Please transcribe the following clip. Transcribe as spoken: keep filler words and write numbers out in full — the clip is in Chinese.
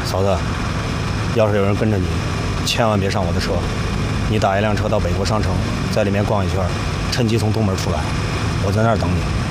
嫂子，要是有人跟着你，千万别上我的车。你打一辆车到北国商城，在里面逛一圈，趁机从东门出来，我在那儿等你。